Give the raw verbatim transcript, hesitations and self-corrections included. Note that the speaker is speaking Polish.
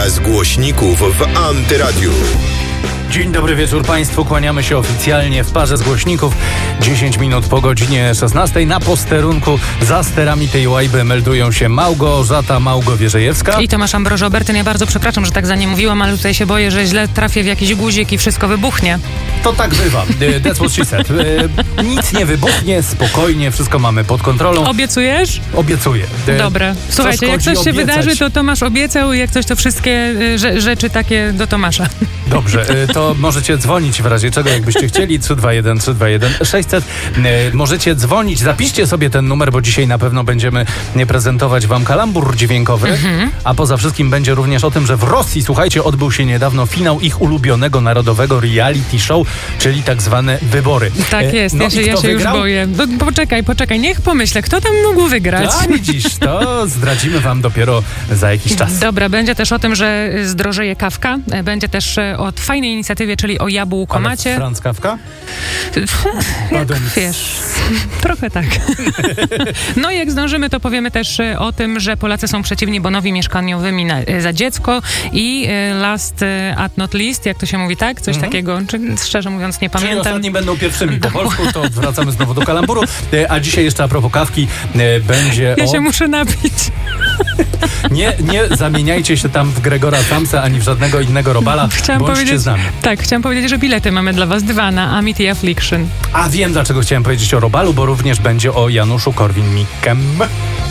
z głośników w Antyradiu. Dzień dobry wieczór Państwu, kłaniamy się oficjalnie w parze z głośników. dziesięć minut po godzinie szesnastej na posterunku za sterami tej łajby meldują się Małgorzata Małgo-Wierzejewska i Tomasz Ambrożo-Obertyn. Ja bardzo przepraszam, że tak za nie mówiłam, ale tutaj się boję, że źle trafię w jakiś guzik i wszystko wybuchnie. To tak bywa. That's what she said. Nic nie wybuchnie, spokojnie, wszystko mamy pod kontrolą. Obiecujesz? Obiecuję. Dobra. Słuchajcie, jak coś się obiecać? wydarzy, to Tomasz obiecał, jak coś to wszystkie rze- rzeczy takie do Tomasza. Dobrze, to możecie dzwonić w razie czego, jakbyście chcieli. trzy dwa jeden trzy dwa jeden sześćset. Możecie dzwonić, zapiszcie sobie ten numer, bo dzisiaj na pewno będziemy prezentować wam kalambur dźwiękowy, mhm. a poza wszystkim będzie również o tym, że w Rosji, słuchajcie, odbył się niedawno finał ich ulubionego narodowego reality show, czyli tak zwane wybory. Tak jest, no ja się, ja się już boję. No, poczekaj, poczekaj, niech pomyślę, kto tam mógł wygrać? A widzisz, to zdradzimy wam dopiero za jakiś czas. Dobra, będzie też o tym, że zdrożeje kawka, będzie też o fajnej inicjatywie, czyli o jabłkomacie. Ale Franz Kafka? Jak wiesz, trochę tak. No i jak zdążymy, to powiemy też o tym, że Polacy są przeciwni bonowi mieszkaniowymi na, za dziecko i last but not least, jak to się mówi, tak? Coś mhm. takiego, czy, szczerze mówiąc nie pamiętam. Czyli ostatni będą pierwszymi po polsku, to wracamy znowu do kalamburu. A dzisiaj jeszcze a propos kawki będzie Ja o... się muszę napić. Nie, nie zamieniajcie się tam w Gregora Samsa ani w żadnego innego robala. Chciałam Bądźcie powiedzieć, z nami. Tak, chciałam powiedzieć, że bilety mamy dla was dwa na Amity Affliction. A wiem, dlaczego chciałem powiedzieć o robalu, bo również będzie o Januszu Korwin-Mikkem.